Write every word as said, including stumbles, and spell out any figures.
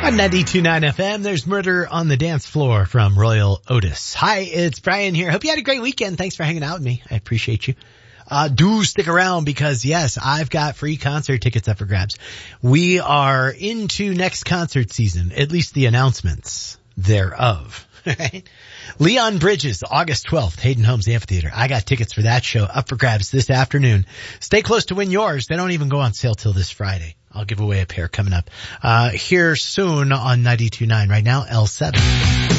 On ninety-two point nine F M, there's Murder on the Dance Floor from Royal Otis. Hi, it's Brian here. Hope you had a great weekend. Thanks for hanging out with me. I appreciate you. Uh, do stick around because yes, I've got free concert tickets up for grabs. We are into next concert season, at least the announcements thereof. Right? Leon Bridges, August twelfth, Hayden Homes Amphitheater. I got tickets for that show up for grabs this afternoon. Stay close to win yours. They don't even go on sale till this Friday. I'll give away a pair coming up, uh, here soon on ninety-two point nine. Right now, L seven.